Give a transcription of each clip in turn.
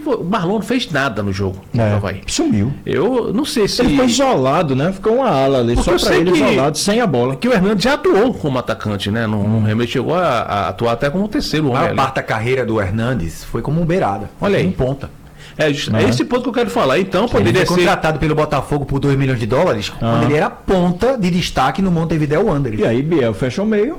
o Marlon não fez nada no jogo do Avaí. Sumiu. Eu não sei se... Ele ficou isolado, né? Ficou uma ala ali, Porque só pra ele isolado, sem a bola. Que o Hernandes já atuou como atacante, né? Não realmente chegou a atuar até como terceiro homem. A parte da carreira do Hernandes foi como um beirada. Olha aí. Um ponta. É esse ponto que eu quero falar. Então, poderia ele foi ser... contratado pelo Botafogo por $2 milhões quando ele era ponta de destaque no Montevideo Wanderers. E aí Biel fecha o meio.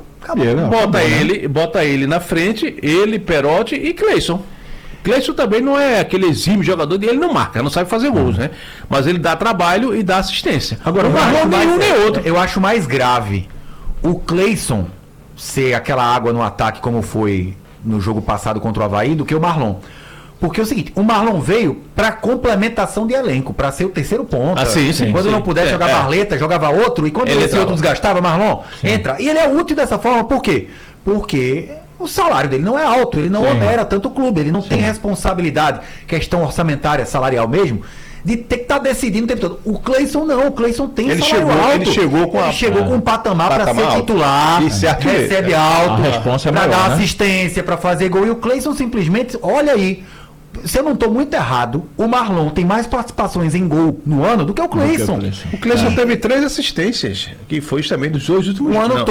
Bota ele na frente, ele, Perotti e Cleison. Cleison também não é aquele exímio jogador, ele não marca, não sabe fazer gols, né? Mas ele dá trabalho e dá assistência. Agora, o Marlon nenhum nem outro. Eu acho mais grave o Cleison ser aquela água no ataque como foi no jogo passado contra o Avaí do que o Marlon. Porque é o seguinte, o Marlon veio para complementação de elenco, para ser o terceiro ponta. Quando não pudesse jogar Barleta, jogava outro, e quando esse outro desgastava, Marlon, entra. E ele é útil dessa forma, por quê? Porque o salário dele não é alto, ele não opera tanto o clube, ele não tem responsabilidade, questão orçamentária, salarial mesmo, de ter que estar decidindo o tempo todo. O Cleison não, o Cleison tem salário alto. Ele chegou com um patamar para ser titular, recebe alto, para dar assistência, para fazer gol. E o Cleison simplesmente, olha aí, se eu não estou muito errado, o Marlon tem mais participações em gol no ano do que o Cleison. O Cleison teve 3 assistências, que foi também dos 2 últimos anos. O ano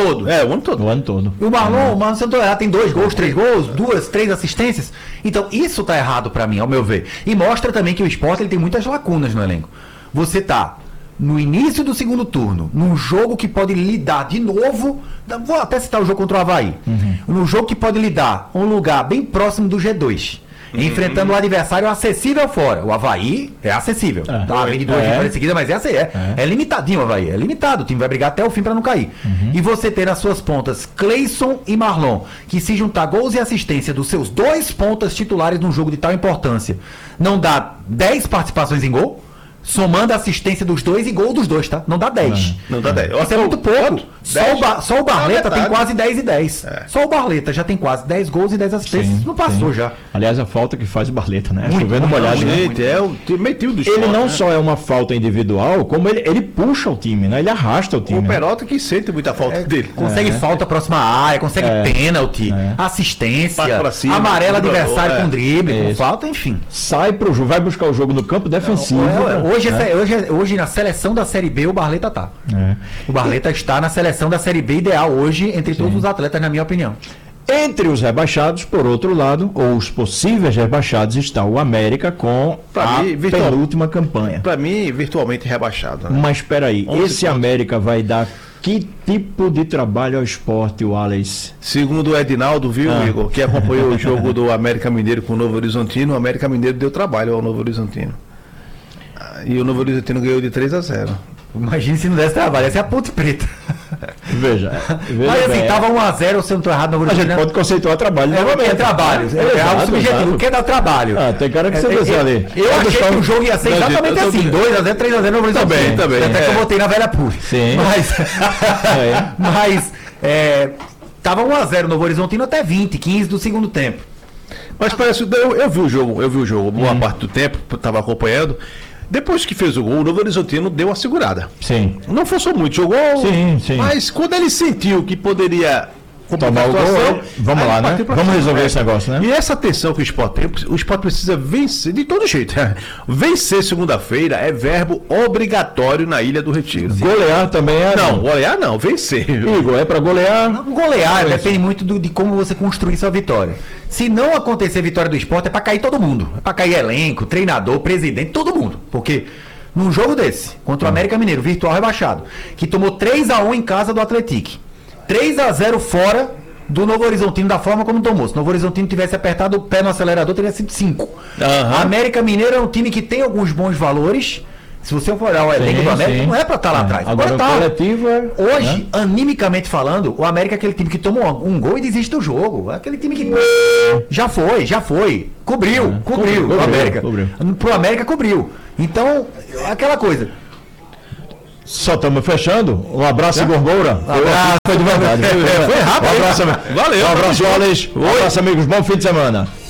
todo. E o Marlon, se eu não estou errado, tem 2 gols, 3 gols, 2, 3 assistências. Então, isso está errado para mim, ao meu ver. E mostra também que o Sport ele tem muitas lacunas no elenco. Você tá no início do segundo turno, num jogo que pode lhe dar de novo, vou até citar o jogo contra o Avaí, num jogo que pode lhe dar um lugar bem próximo do G2. Enfrentando o adversário acessível fora. O Avaí é acessível. Tá, vem de 2 vitórias seguidas, mas é limitadinho o Avaí. É limitado. O time vai brigar até o fim para não cair. E você ter nas suas pontas Cleison e Marlon, que se juntar gols e assistência dos seus 2 pontas titulares num jogo de tal importância, não dá 10 participações em gol? Somando a assistência dos 2 e gol dos 2, tá? Não dá 10. Não dá 10. Isso é muito pouco. Só o Barleta tem quase 10 e 10. Só o Barleta já tem quase 10 gols e 10 assistências. Não passou já. Aliás, a falta que faz o Barleta, né? Chovendo molhado. É o meio do Ele não só é uma falta individual, como ele puxa o time, né? Ele arrasta o time. O Perotti que sente muita falta dele. Consegue falta próxima à área, consegue pênalti, assistência, amarela adversário com drible, com falta, enfim. Sai pro jogo, vai buscar o jogo no campo defensivo. Hoje na seleção da Série B o Barleta tá. O Barleta está na seleção da Série B ideal hoje entre todos os atletas, na minha opinião. Entre os rebaixados, por outro lado, ou os possíveis rebaixados, está o América com penúltima campanha. Para mim, virtualmente rebaixado. Né? Mas espera aí, esse América vai dar que tipo de trabalho ao Sport, o Wallace? Segundo o Edinaldo, viu, Igor, que acompanhou o jogo do América Mineiro com o Novo Horizontino, o América Mineiro deu trabalho ao Novo Horizontino. E o Novo Horizontino ganhou de 3-0. Imagina se não desse trabalho, essa é a Ponte Preta. Veja mas assim, estava 1-0, se eu não estou errado, a gente pode conceituar trabalho. É trabalho, é algo subjetivo, o que é dar trabalho. Tem cara que você vê ali. Eu achei que o jogo ia ser exatamente assim, 2-0, 3-0 no Horizontino. Também. Até que eu botei na velha PUC. Sim. Mas estava 1-0 no Horizontino até 15 do segundo tempo. Mas parece, eu vi o jogo, boa parte do tempo, estava acompanhando. Depois que fez o gol, o Novo Horizontino deu uma segurada. Sim. Não forçou muito, jogou. Sim. Mas quando ele sentiu que poderia tomar o gol, vamos lá, né? Vamos resolver esse negócio, né? E essa tensão que o Sport tem, o Sport precisa vencer de todo jeito. Vencer segunda-feira é verbo obrigatório na Ilha do Retiro. Golear também é. Não, golear não, vencer. Igor, é para golear? Golear depende muito de como você construir sua vitória. Se não acontecer vitória do Sport, é para cair todo mundo. É para cair elenco, treinador, presidente, todo mundo. Porque num jogo desse, contra o América Mineiro, virtual rebaixado, que tomou 3-1 em casa do Atlético, 3-0 fora do Novo Horizontino, da forma como tomou. Se o Novo Horizontino tivesse apertado o pé no acelerador, teria sido 5. A América Mineiro é um time que tem alguns bons valores. Se você for olhar o elenco do América, não é para estar lá atrás. Agora tá. Coletivo hoje, animicamente falando, o América é aquele time que toma um gol e desiste do jogo. É aquele time que já foi. Cobriu o América. Pro América cobriu. Então, aquela coisa. Só estamos fechando. Um abraço, Igor Moura. Foi de verdade. Foi rápido. Valeu. Um abraço, Wallace. Um abraço, amigos. Bom fim de semana.